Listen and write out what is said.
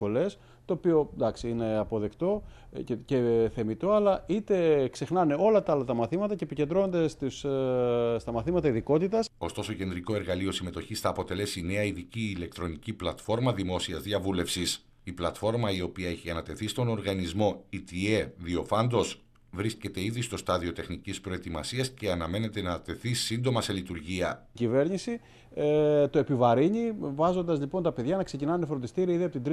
σχολές, το οποίο εντάξει είναι αποδεκτό και θεμιτό, αλλά είτε ξεχνάνε όλα τα άλλα τα μαθήματα και επικεντρώνονται στα μαθήματα ειδικότητας. Ωστόσο, κεντρικό εργαλείο συμμετοχής θα αποτελέσει η νέα ειδική ηλεκτρονική πλατφόρμα δημόσιας διαβούλευσης. Η πλατφόρμα, η οποία έχει ανατεθεί στον οργανισμό ETA Διοφάντος, βρίσκεται ήδη στο στάδιο τεχνικής προετοιμασίας και αναμένεται να τεθεί σύντομα σε λειτουργία. Η κυβέρνηση το επιβαρύνει, βάζοντας λοιπόν τα παιδιά να ξεκινάνε φροντιστήρια ήδη από την